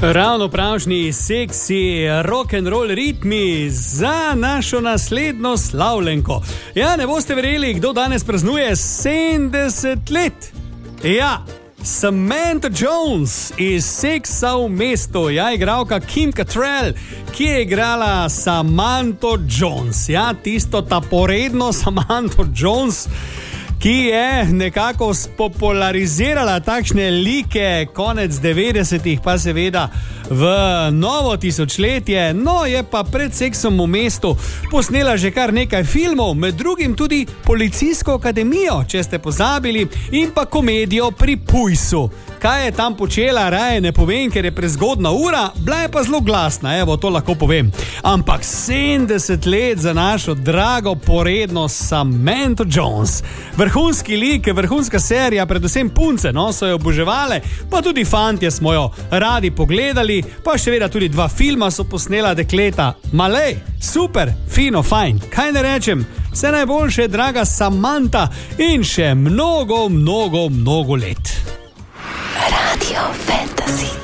Ravno pravšnji, seksi, rock'n'roll ritmi za našo naslednjo slavljenko. Ja, ne boste verjeli, kdo danes praznuje 70 let. Ja, Samantha Jones iz Seksa v mestu. Ja, igralka Kim Cattrall, ki je igrala Samantho Jones. Ja, tisto taporedno Samantho Jones, ki je nekako spopularizirala takšne like konec 90-ih, pa seveda v novo tisočletje. No, je pa pred Seksom v mestu posnela že kar nekaj filmov, med drugim tudi Policijsko akademijo, če ste pozabili, in pa komedijo Pri pujsu. Kaj je tam počela, raje ne povem, ker je prezgodna ura, bila je pa zelo glasna, evo, to lahko povem. Ampak 70 let za našo drago poredno Samantho Jones. Vrhunski lik, vrhunska serija, predvsem punce, no, so jo oboževale, pa tudi fantje smo jo radi pogledali, pa še vedno tudi 2 filma so posnela dekleta. Malej, super, fino, fajn, kaj ne rečem, vse najboljše, draga Samantha, in še mnogo let. Radio Fantasy.